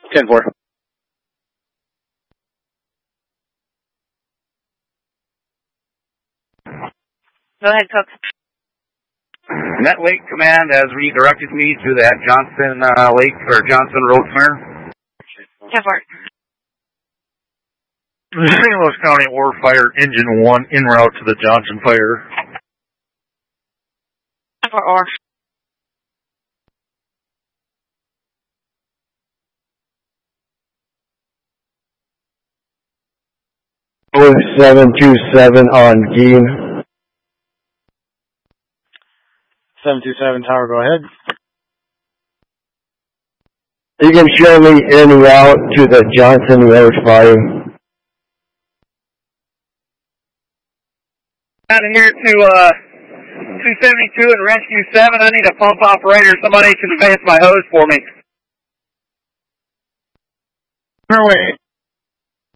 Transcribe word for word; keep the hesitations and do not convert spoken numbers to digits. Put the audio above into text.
ten four. Go ahead, Cook. Net Lake Command has redirected me to that Johnson uh, Lake or Johnson Road flare. ten four. Saint Louis County Ore Fire Engine one en route to the Johnson Fire. ten four Ore. seven two seven on Geen. seven two seven Tower, go ahead. You can show me en route to the Johnson Road Fire. Out of here to uh, two seventy-two and Rescue seven. I need a pump operator. Somebody should advance my hose for me. On our way.